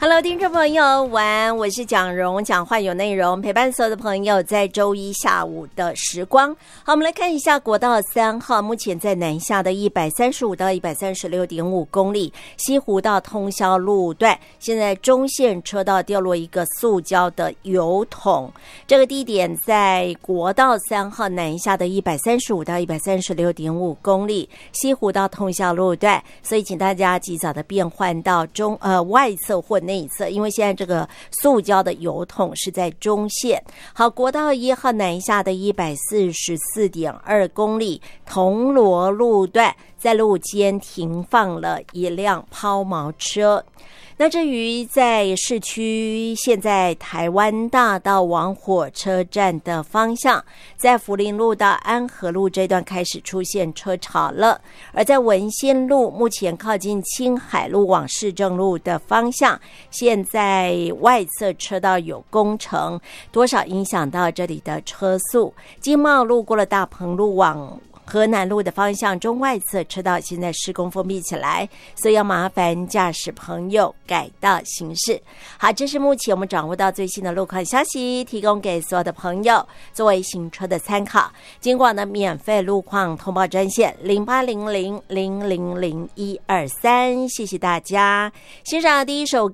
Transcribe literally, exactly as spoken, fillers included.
Hello， 听众朋友，晚安，我是蒋蓉，讲话有内容，陪伴所有的朋友在周一下午的时光。好，我们来看一下国道三号，目前在南下的一百三十五到一百三十六点五公里，西湖道通霄路段，现在中线车道掉落一个塑胶的油桶，这个地点在国道三号南下的一百三十五到一百三十六点五公里，西湖道通霄路段，所以请大家及早的变换到中呃外侧或内侧，因为现在这个塑胶的油桶是在中线。好，国道一号南下的一百四十四点二公里，铜锣路段在路肩停放了一辆抛锚车。那至于在市区，现在台湾大道往火车站的方向，在福林路到安和路这段开始出现车潮了，而在文心路目前靠近青海路往市政路的方向，现在外侧车道有工程，多少影响到这里的车速。经贸路过了大鹏路往河南路的方向，中外侧车道现在施工封闭起来，所以要麻烦驾驶朋友改道行驶。好，这是目前我们掌握到最新的路况消息，提供给所有的朋友作为行车的参考。经过呢免费路况通报专线零八零零零零零一二三，谢谢大家。欣赏第一首歌。